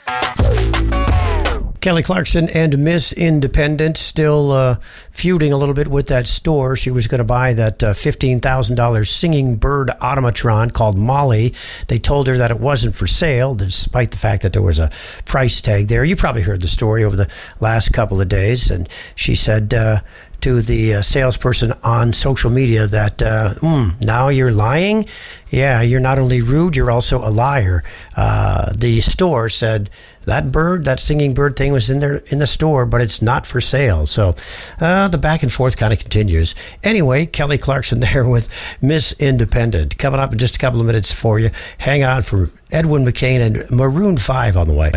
Kelly Clarkson and Miss Independent still feuding a little bit with that store. She was going to buy that $15,000 singing bird automatron called Molly. They told her that it wasn't for sale, despite the fact that there was a price tag there. You probably heard the story over the last couple of days. And she said to the salesperson on social media that, now you're lying? Yeah, you're not only rude, you're also a liar. The store said that singing bird thing was in the store, but it's not for sale. So the back and forth kind of continues. Anyway, Kelly Clarkson there with Miss Independent. Coming up in just a couple of minutes for you. Hang on for Edwin McCain and Maroon 5 on the way.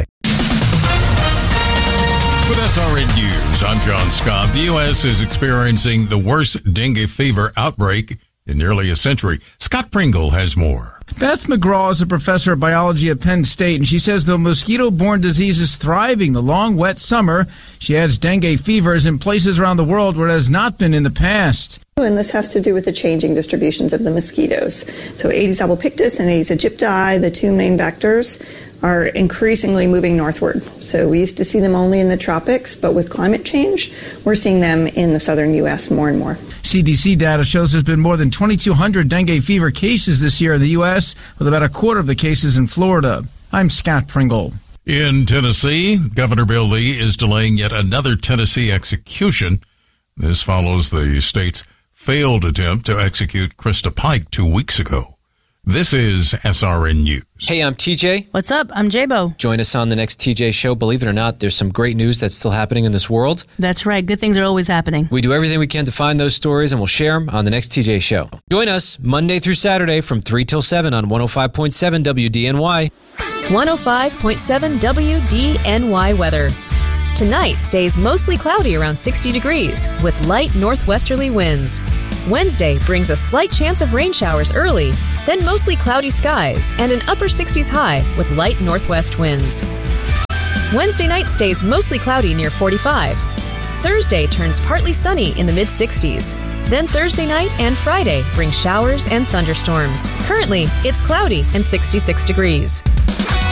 With SRN News, I'm John Scott. The U.S. is experiencing the worst dengue fever outbreak in nearly a century. Scott Pringle has more. Beth McGraw is a professor of biology at Penn State, and she says the mosquito-borne disease is thriving the long, wet summer. She adds dengue fever is in places around the world where it has not been in the past. And this has to do with the changing distributions of the mosquitoes. So Aedes albopictus and Aedes aegypti, the two main vectors, are increasingly moving northward. So we used to see them only in the tropics, but with climate change, we're seeing them in the southern U.S. more and more. CDC data shows there's been more than 2,200 dengue fever cases this year in the U.S., with about a quarter of the cases in Florida. I'm Scott Pringle. In Tennessee, Governor Bill Lee is delaying yet another Tennessee execution. This follows the state's failed attempt to execute Krista Pike 2 weeks ago. This is SRN News. Hey, I'm TJ. What's up? I'm J-Bo. Join us on the next TJ show. Believe it or not, there's some great news that's still happening in this world. That's right. Good things are always happening. We do everything we can to find those stories, and we'll share them on the next TJ show. Join us Monday through Saturday from 3 till 7 on 105.7 WDNY. 105.7 WDNY weather. Tonight stays mostly cloudy around 60 degrees with light northwesterly winds. Wednesday brings a slight chance of rain showers early, then mostly cloudy skies and an upper 60s high with light northwest winds. Wednesday night stays mostly cloudy near 45. Thursday turns partly sunny in the mid-60s. Then Thursday night and Friday bring showers and thunderstorms. Currently, it's cloudy and 66 degrees.